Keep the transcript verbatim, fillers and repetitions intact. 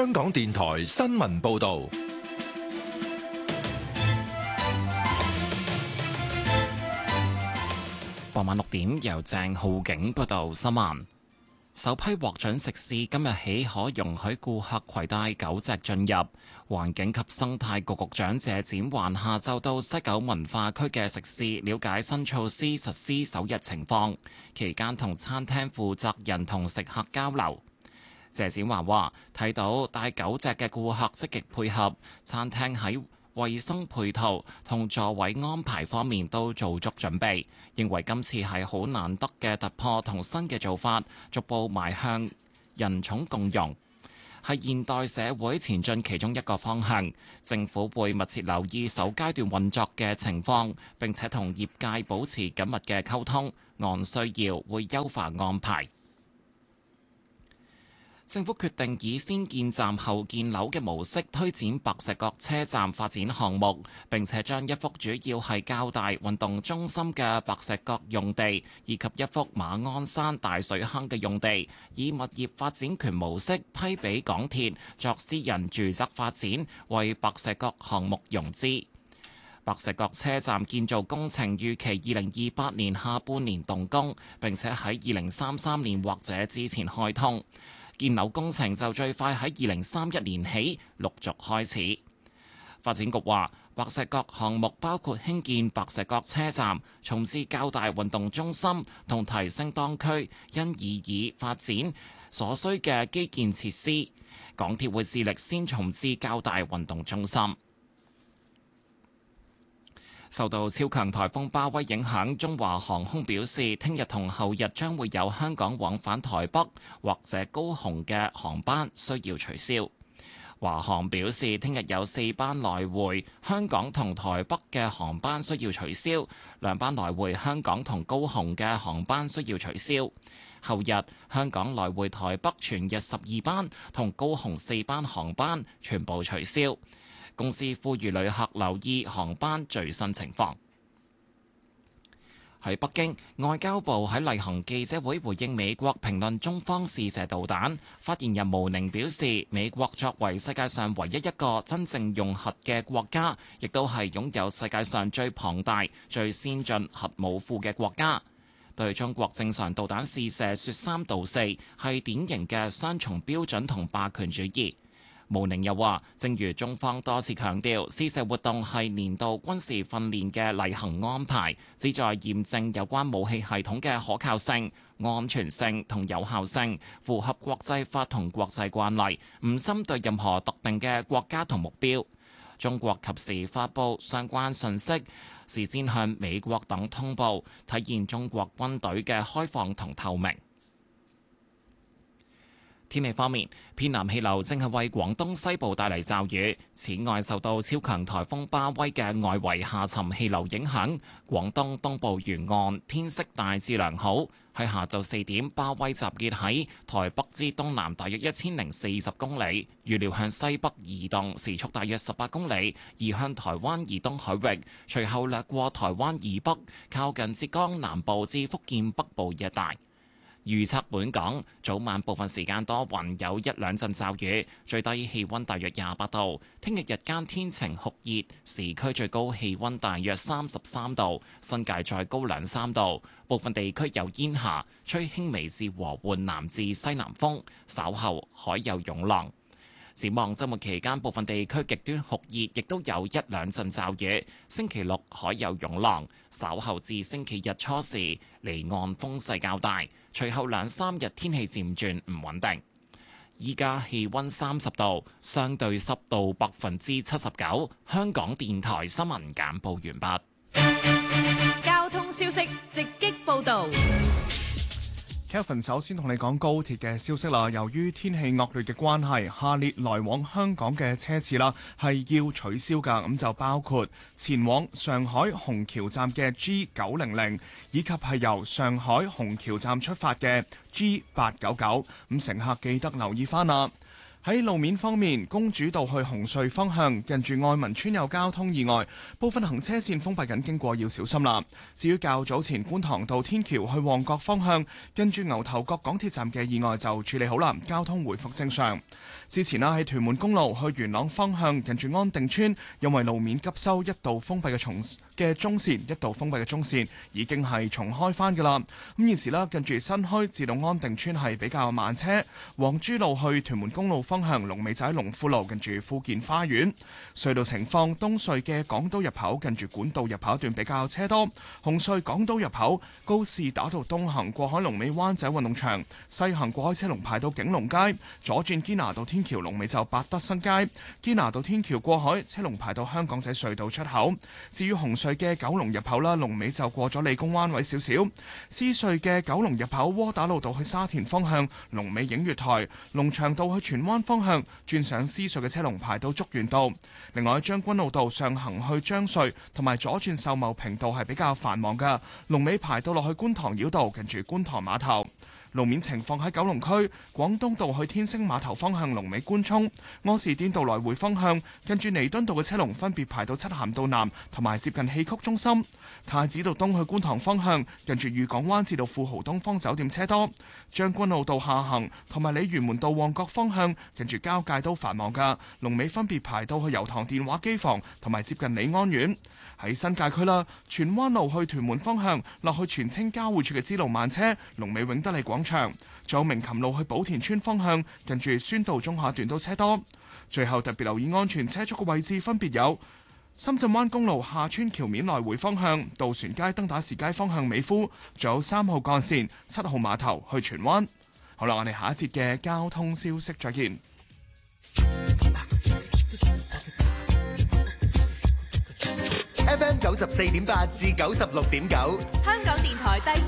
香港電台新聞報道。 傍晚六點，由鄭浩景報道新聞。首批獲准食肆今日起可容許顧客攜帶狗隻進入。環境及生態局局長謝展寰下晝到西九文化區嘅食肆了解新措施實施首日情況，期間同餐廳負責人同食客交流。謝展寰話：睇到帶狗隻嘅顧客積極配合，餐廳喺衛生配套同座位安排方面都做足準備，認為今次係好難得嘅突破同新嘅做法，逐步邁向人寵共融，係現代社會前進其中一個方向。政府會密切留意首階段運作嘅情況，並且同業界保持緊密嘅溝通，按需要會優化安排。政府決定以先建站後建樓嘅模式推展白石角車站發展項目，並且將一幅主要係較大運動中心嘅白石角用地，以及一幅馬鞍山大水坑嘅用地，以物業發展權模式批俾港鐵作私人住宅發展，為白石角項目融資。白石角車站建造工程預期二零二八年下半年動工，並且喺二零三三年或者之前開通。建樓工程就最快喺二零三一年起陸續開始。發展局話，白石角項目包括興建白石角車站、重置較大運動中心同提升當區因而以發展所需嘅基建設施。港鐵會致力先重置較大運動中心。受到超強颱風巴威影響，中華航空表示，聽日同後日將會有香港往返台北或者高雄嘅航班需要取消。華航表示，聽日有四班來回香港同台北嘅航班需要取消，兩班來回香港同高雄嘅航班需要取消。後日香港來回台北全日十二班同高雄四班航班全部取消。公司呼籲旅客留意航班最新情況。喺北京，外交部喺例行記者會回應美國評論中方試射導彈。發言人毛寧表示，美國作為世界上唯一一個真正用核嘅國家，亦都係擁有世界上最龐大、最先進核武庫嘅國家，對中國正常導彈試射説三道四，係典型嘅雙重標準同霸權主義。毛寧又話，正如中方多次強調，試射活動係年度軍事訓練嘅例行安排，旨在驗證有關武器系統嘅可靠性、安全性同有效性，符合國際法同國際慣例，唔針對任何特定嘅國家同目標。中國及時發布相關信息，事先向美國等通報，體現中國軍隊嘅開放同透明。天氣方面，偏南氣流正係為廣東西部帶嚟驟雨。此外，受到超強颱風巴威嘅外圍下沉氣流影響，廣東東部沿岸天色大致良好。喺下晝四點，巴威集結喺台北之東南大約一千零四十公里，預料向西北移動，時速大約十八公里，移向台灣以東海域，隨後掠過台灣以北，靠近浙江南部至福建北部一帶。預測本港早晚部分時間多雲，有一兩陣驟雨，最低氣溫大約廿八度。聽日日間天晴酷熱，市區最高氣溫大約三十三度，新界再高兩三度。部分地區有煙霞，吹輕微至和緩南至西南風，稍後海有湧浪。展望週末期間，部分地區極端酷熱，亦都有一兩陣驟雨。星期六海有湧浪，稍後至星期日初時離岸風勢較大。隨後兩三日天氣漸轉唔穩定。依家氣溫三十度，相對濕度百分之七十九。香港電台新聞簡報完畢。 交通消息直擊報導。 Kevin 首先同你講高鐵嘅消息啦。由於天氣惡劣嘅關係，下列來往香港嘅車次啦係要取消㗎。咁就包括前往上海虹橋站嘅 G 九零零，以及係由上海虹橋站出發嘅 G 八九九。咁乘客記得留意翻啦。 喺路面方面，公主道去紅隧方向近住愛民村有交通意外，部分行車線封閉緊，經過要小心啦。至於較早前觀塘道天橋去旺角方向近住牛頭角港鐵站嘅意外就處理好啦，交通回復正常。之前啦喺屯門公路去元朗方向近住安定村，因為路面急修，一度封閉嘅重嘅中線，一度封閉嘅中線已經係重開返㗎啦。咁現時啦近住新墟至到安定村係比較慢車，黃珠路去屯門公路方向龍尾就喺龍富路近住富健花園。隧道情況，東隧嘅港島入口近住管道入口一段比較車多，紅隧港島入口告士打道東行過海龍尾灣仔運動場，西行過海車龍排到景隆街，左轉堅拿道天橋龍尾就百德新街，堅拿道天橋過海車龍排到香港仔隧道出口。至於紅隧嘅九龍入口啦，龍尾就過咗理工灣位少少。獅隧嘅九龍入口窩打老道去沙田方向龍尾映月台，龍翔道去荃灣方向轉上獅隧嘅車龍排到竹園道。另外將軍澳道上行去將隧同埋左轉秀茂坪道係比較繁忙㗎，龍尾排到落去觀塘繞道近住觀塘碼頭。路面情況喺九龍區廣東道去天星碼頭方向龍尾官涌，柯士甸道來回方向近住彌敦道嘅車龍分別排到漆咸道南同埋接近戲曲中心。太子道東去觀塘方向近住裕港灣至到富豪東方酒店車多。將軍澳道下行同埋鯉魚門道旺角方向近住交界都繁忙㗎，龍尾分別排到去油塘電話機房同埋接近李安苑。喺新界區啦，荃灣路去屯門方向落去荃青交匯處嘅支路慢車，龍尾永德利廣場。仲有鳴琴路去寶田村方向近住宣道中下段都車多。最後特別留意安全車速嘅位置分別有深圳灣公路下村橋面來回方向、渡船街登打士街方向美孚，仲有三號幹線七號碼頭去荃灣。好啦，我哋下一節嘅交通消息再見。 F M 九十四點八至九十六點九， 香港電台第